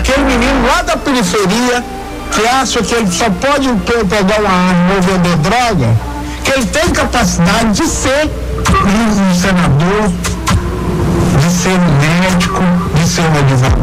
aquele menino lá da periferia que acha que ele só pode pegar uma arma ou vender droga, que ele tem capacidade de ser um senador, de ser um médico, de ser um advogado.